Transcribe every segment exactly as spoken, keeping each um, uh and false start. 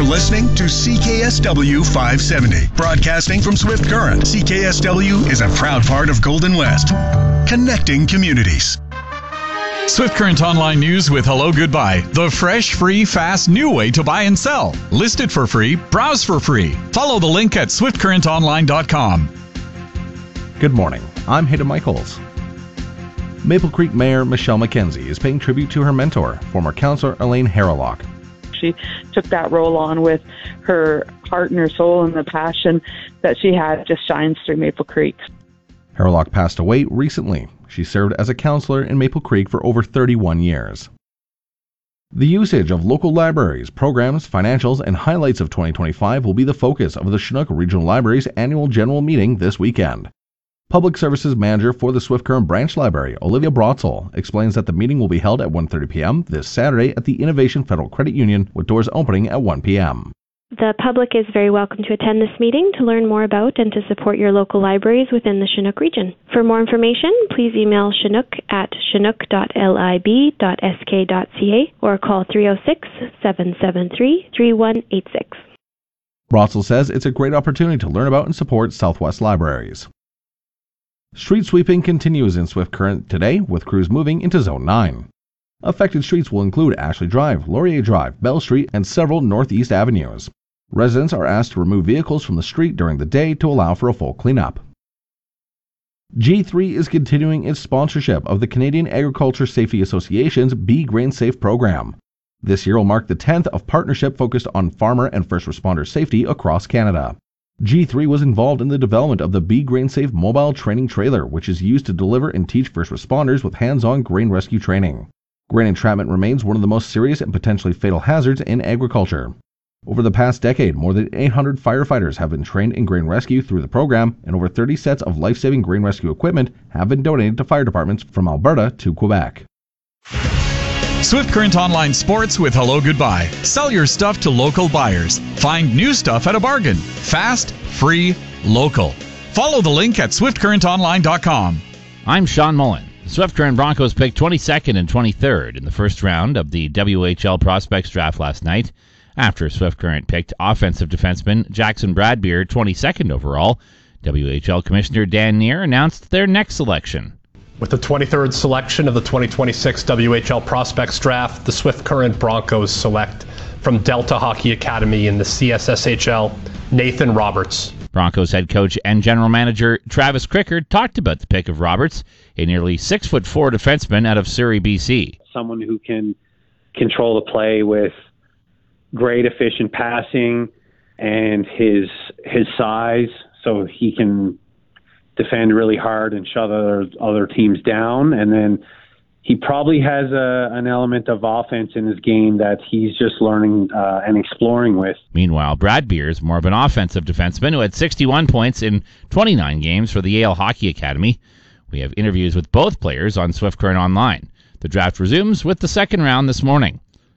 You're listening to C K S W five seventy, broadcasting from Swift Current. C K S W is a proud part of Golden West, connecting communities. Swift Current Online News with Hello Goodbye, the fresh, free, fast, new way to buy and sell. List it for free, browse for free. Follow the link at swift current online dot com. Good morning. I'm Hayden Michaels. Maple Creek Mayor Michelle McKenzie is paying tribute to her mentor, former councillor Elaine Harralock. She took that role on with her heart and her soul, and the passion that she had just shines through Maple Creek. Harralock passed away recently. She served as a councillor in Maple Creek for over thirty-one years. The usage of local libraries, programs, financials, and highlights of twenty twenty-five will be the focus of the Chinook Regional Library's annual general meeting this weekend. Public Services Manager for the Swift Current Branch Library, Olivia Brotzel, explains that the meeting will be held at one thirty p.m. this Saturday at the Innovation Federal Credit Union, with doors opening at one p.m. The public is very welcome to attend this meeting to learn more about and to support your local libraries within the Chinook region. For more information, please email chinook at chinook dot lib dot s k dot c a or call three oh six, seven seven three, three one eight six. Brotzel says it's a great opportunity to learn about and support Southwest libraries. Street sweeping continues in Swift Current today, with crews moving into Zone nine. Affected streets will include Ashley Drive, Laurier Drive, Bell Street, and several northeast avenues. Residents are asked to remove vehicles from the street during the day to allow for a full cleanup. G three is continuing its sponsorship of the Canadian Agriculture Safety Association's Be Grain Safe program. This year will mark the tenth of partnership focused on farmer and first responder safety across Canada. G three was involved in the development of the Be Grain Safe mobile training trailer, which is used to deliver and teach first responders with hands-on grain rescue training. Grain entrapment remains one of the most serious and potentially fatal hazards in agriculture. Over the past decade, more than eight hundred firefighters have been trained in grain rescue through the program, and over thirty sets of life-saving grain rescue equipment have been donated to fire departments from Alberta to Quebec. Swift Current Online Sports with Hello Goodbye. Sell your stuff to local buyers. Find new stuff at a bargain. Fast, free, local. Follow the link at swift current online dot com. I'm Sean Mullen. The Swift Current Broncos picked twenty-second and twenty-third in the first round of the W H L Prospects Draft last night, after Swift Current picked offensive defenseman Jackson Bradbeer twenty-second overall. W H L Commissioner Dan Neer announced their next selection. With the twenty-third selection of the twenty twenty-six W H L Prospects Draft, the Swift Current Broncos select from Delta Hockey Academy in the C S S H L, Nathan Roberts. Broncos head coach and general manager Travis Crickard talked about the pick of Roberts, a nearly six foot four defenseman out of Surrey, B C. Someone who can control the play with great efficient passing and his his size, so he can defend really hard and shut other other teams down. And then he probably has a, an element of offense in his game that he's just learning uh, and exploring with. Meanwhile, Brad Beer is more of an offensive defenseman who had sixty-one points in twenty-nine games for the Yale Hockey Academy. We have interviews with both players on Swift Current Online. The draft resumes with the second round this morning.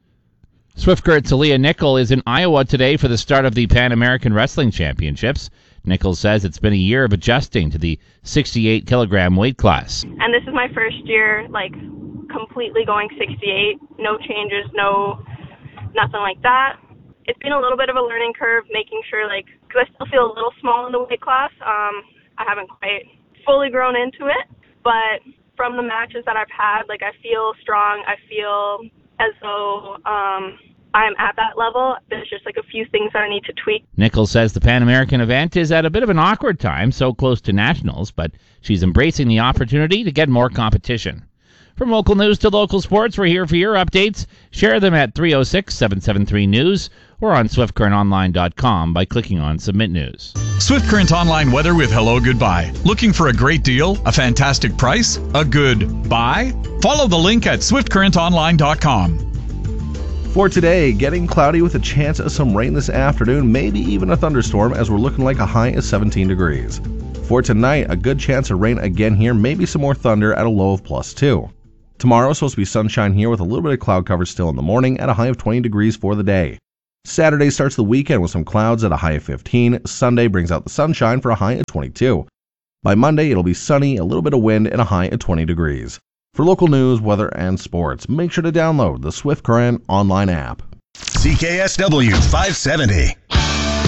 Swift Current's Aaliyah Nickel is in Iowa today for the start of the Pan American Wrestling Championships. Nichols says it's been a year of adjusting to the sixty-eight kilogram weight class. And this is my first year, like, completely going sixty-eight. No changes, no, nothing like that. It's been a little bit of a learning curve, making sure, like, because I still feel a little small in the weight class. Um, I haven't quite fully grown into it. But from the matches that I've had, like, I feel strong. I feel as though um, I'm at that level. There's just like a few things that I need to tweak. Nichols says the Pan American event is at a bit of an awkward time, so close to nationals, but she's embracing the opportunity to get more competition. From local news to local sports, we're here for your updates. Share them at three oh six, seven seven three, news or on swift current online dot com by clicking on Submit News. Swift Current Online weather with Hello Goodbye. Looking for a great deal, a fantastic price, a good buy? Follow the link at swift current online dot com. For today, getting cloudy with a chance of some rain this afternoon, maybe even a thunderstorm, as we're looking like a high of seventeen degrees. For tonight, a good chance of rain again here, maybe some more thunder at a low of plus two. Tomorrow, supposed to be sunshine here with a little bit of cloud cover still in the morning at a high of twenty degrees for the day. Saturday starts the weekend with some clouds at a high of fifteen. Sunday brings out the sunshine for a high of twenty-two. By Monday, it'll be sunny, a little bit of wind, and a high of twenty degrees. For local news, weather, and sports, make sure to download the Swift Current online app. C K S W five seventy.